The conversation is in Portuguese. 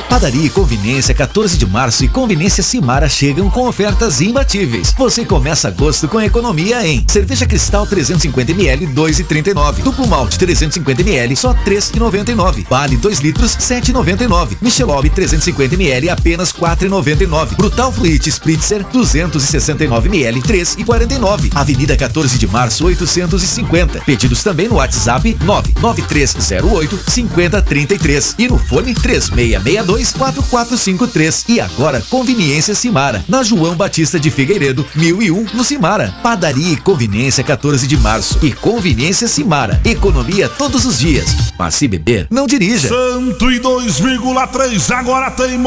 Padaria e Conveniência 14 de Março e Conveniência Simara chegam com ofertas imbatíveis. Você começa agosto com economia em cerveja Cristal 350ml 2,39, duplo malte 350ml só 3,99, Bale 2 litros 7,99, Michelob 350ml apenas 4,99, Brutal Fruit Spritzer 269ml 3,49, Avenida 14 de Março 850. Pedidos também no WhatsApp 99308 5033 e no fone 3662-4453. E agora Conveniência Simara, na João Batista de Figueiredo 1001 no Simara. Padaria e Conveniência 14 de Março e Conveniência Simara. Economia todos os dias. Mas se beber, não dirija. 102,3 agora tem